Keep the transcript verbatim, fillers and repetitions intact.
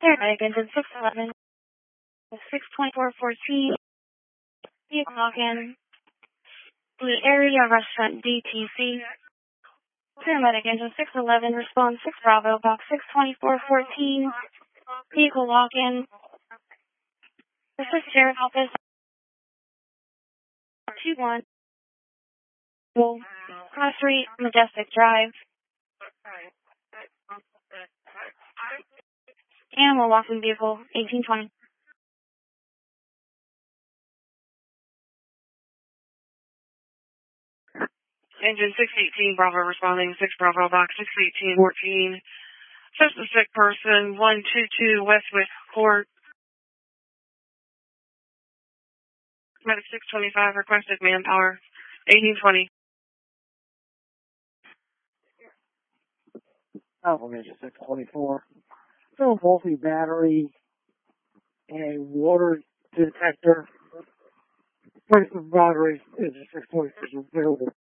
Paramedic engine six eleven, six twenty-four fourteen, vehicle lock-in, the area restaurant D T C. Paramedic engine six eleven, response six Bravo, box six twenty-four fourteen, vehicle lock-in. This is Sheriff Office two one, Cross Street, Majestic Drive. Animal walking vehicle, eighteen twenty. Engine six eighteen, Bravo responding, six Bravo, box six eighteen fourteen. Suspect person, one two two Westwood Court. Medic six twenty-five, requested manpower, eighteen twenty. Alpha Engine six twenty-four. So multi-battery and a water detector. Place of battery is six twenty-six available.